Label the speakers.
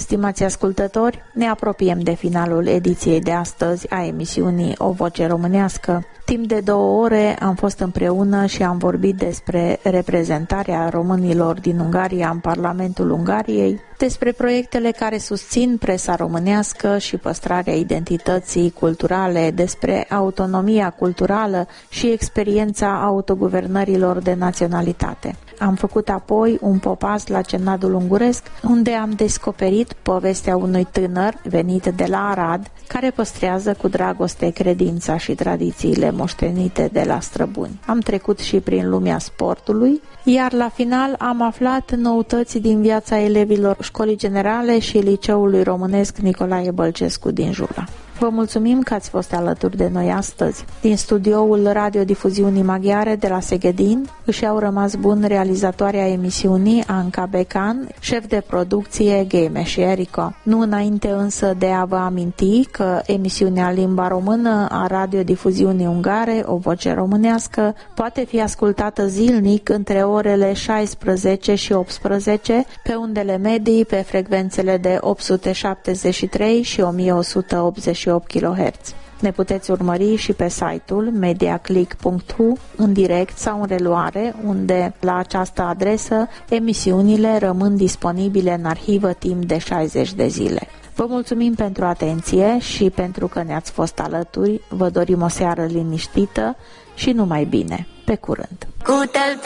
Speaker 1: Stimați ascultători, ne apropiem de finalul ediției de astăzi a emisiunii O Voce Românească. Timp de 2 ore am fost împreună și am vorbit despre reprezentarea românilor din Ungaria în Parlamentul Ungariei, despre proiectele care susțin presa românească și păstrarea identității culturale, despre autonomia culturală și experiența autoguvernărilor de naționalitate. Am făcut apoi un popas la Cenadul Unguresc, unde am descoperit povestea unui tânăr venit de la Arad, care păstrează cu dragoste credința și tradițiile moștenite de la străbuni. Am trecut și prin lumea sportului, iar la final am aflat noutăți din viața elevilor Școlii Generale și Liceului Românesc Nicolae Bălcescu din Jula. Vă mulțumim că ați fost alături de noi astăzi. Din studioul radiodifuziunii maghiare de la Segedin își au rămas bun realizatoarea emisiunii Anca Becan, șef de producție Game și Erico. Nu înainte însă de a vă aminti că emisiunea Limba Română a radiodifuziunii ungare, O Voce Românească, poate fi ascultată zilnic între orele 16 și 18 pe undele medii pe frecvențele de 873 și 1188 kHz. Ne puteți urmări și pe site-ul mediaclick.hu în direct sau în reluare, unde la această adresă emisiunile rămân disponibile în arhivă timp de 60 de zile. Vă mulțumim pentru atenție și pentru că ne-ați fost alături. Vă dorim o seară liniștită și numai bine. Pe curând!